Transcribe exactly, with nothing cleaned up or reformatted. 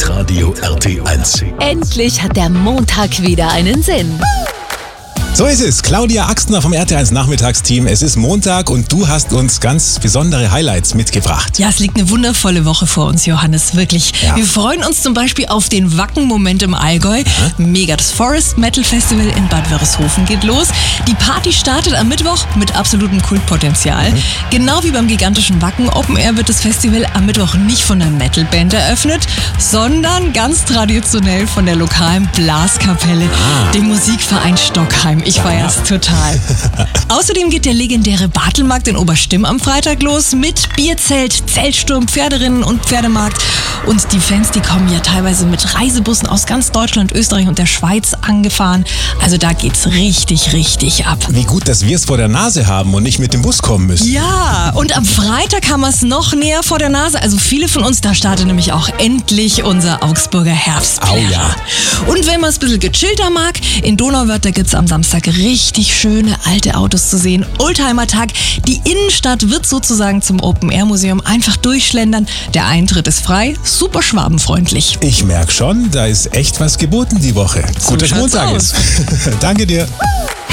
Hitradio R T eins. Endlich hat der Montag wieder einen Sinn. So ist es. Claudia Axtner vom R T eins Nachmittagsteam. Es ist Montag und du hast uns ganz besondere Highlights mitgebracht. Ja, es liegt eine wundervolle Woche vor uns, Johannes, wirklich. Ja. Wir freuen uns zum Beispiel auf den Wacken-Moment im Allgäu. Mhm. Mega, das Forest Metal Festival in Bad Wörishofen geht los. Die Party startet am Mittwoch mit absolutem Kultpotenzial. Mhm. Genau wie beim gigantischen Wacken Open Air wird das Festival am Mittwoch nicht von einer Metal-Band eröffnet, sondern ganz traditionell von der lokalen Blaskapelle, ah. dem Musikverein Stockheim. Ich feier's total. Außerdem geht der legendäre Bartelmarkt in Oberstimm am Freitag los mit Bierzelt, Zeltsturm, Pferderinnen und Pferdemarkt. Und die Fans, die kommen ja teilweise mit Reisebussen aus ganz Deutschland, Österreich und der Schweiz angefahren. Also da geht's richtig, richtig ab. Wie gut, dass wir es vor der Nase haben und nicht mit dem Bus kommen müssen. Ja, und am Freitag haben wir es noch näher vor der Nase. Also viele von uns, da startet nämlich auch endlich unser Augsburger Herbstplärer. Oh ja. Und wenn man es ein bisschen gechillter mag, in Donauwörth, da gibt's am Samstag richtig schöne alte Autos zu sehen. Oldtimer-Tag. Die Innenstadt wird sozusagen zum Open-Air-Museum. Einfach durchschlendern. Der Eintritt ist frei. Super schwabenfreundlich. Ich merke schon, da ist echt was geboten die Woche. So Gut, dass schaut's Montag aus. ist. Danke dir.